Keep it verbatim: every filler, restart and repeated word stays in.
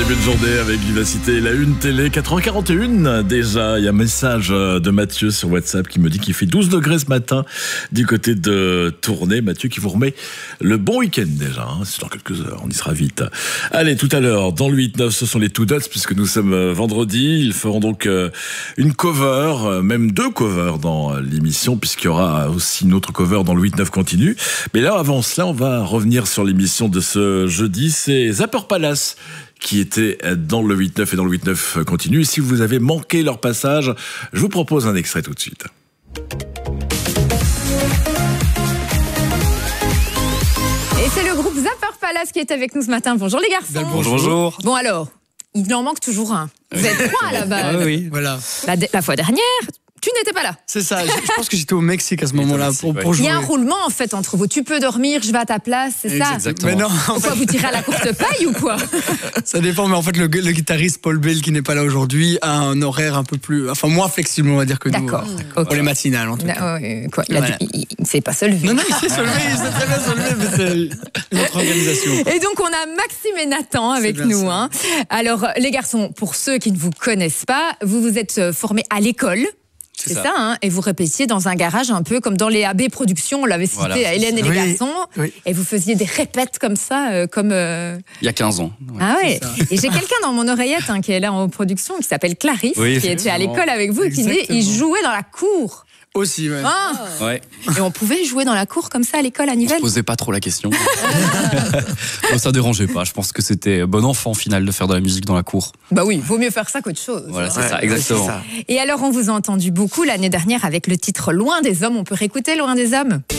début de journée avec Vivacité, la une télé, quatre heures quarante et un déjà. Il y a un message de Mathieu sur WhatsApp qui me dit qu'il fait douze degrés ce matin du côté de Tournai. Mathieu qui vous remet le bon week-end déjà, hein. C'est dans quelques heures, on y sera vite. Allez, tout à l'heure, dans le huit neuf, ce sont les Two Dots puisque nous sommes vendredi. Ils feront donc une cover, même deux covers dans l'émission puisqu'il y aura aussi une autre cover dans le huit neuf continu. Mais là, avant cela, on va revenir sur l'émission de ce jeudi. C'est Zapper Palace qui était dans le huit neuf et dans le huit neuf continu. Et si vous avez manqué leur passage, je vous propose un extrait tout de suite. Et c'est le groupe Zapper Palace qui est avec nous ce matin. Bonjour les garçons. Bonjour. Bonjour. Bon alors, il en manque toujours un. Vous êtes trois à la base. Ah oui, voilà. La, la fois dernière, tu n'étais pas là. C'est ça, je, je pense que j'étais au Mexique à ce moment-là pour, pour jouer. Il y a un roulement en fait entre vous. Tu peux dormir, je vais à ta place, c'est ça? Exactement. Mais non, pourquoi vous tirez à la courte paille ou quoi? Ça dépend, mais en fait le, le guitariste Paul Bell qui n'est pas là aujourd'hui a un horaire un peu plus, enfin moins flexible on va dire que nous. D'accord. Pour okay. les matinales en tout cas. Euh, quoi, il voilà. ne s'est pas se lever. Non, non, il s'est se lever, il s'est très bien se lever, mais c'est une autre organisation. Et donc on a Maxime et Nathan avec nous. Hein. Alors les garçons, pour ceux qui ne vous connaissent pas, vous vous êtes formés à l'école. C'est ça, ça hein, et vous répétiez dans un garage un peu comme dans les A B Productions, on l'avait cité voilà, à Hélène et les oui, garçons, oui. Et vous faisiez des répètes comme ça, euh, comme... Euh... Il y a quinze ans. Ouais. Ah ouais, et j'ai quelqu'un dans mon oreillette hein, qui est là en production, qui s'appelle Clarisse, oui, qui était à l'école avec vous, et qui disait, il jouait dans la cour. Aussi, ouais. Ah ouais. Et on pouvait jouer dans la cour comme ça à l'école à Nivelles. On se posait pas trop la question. Bon, ça dérangeait pas. Je pense que c'était bon enfant, au final, de faire de la musique dans la cour. Bah oui, vaut mieux faire ça qu'autre chose. Voilà, c'est ouais, ça, exactement. C'est ça. Et alors, on vous a entendu beaucoup l'année dernière avec le titre Loin des hommes. On peut réécouter Loin des hommes ?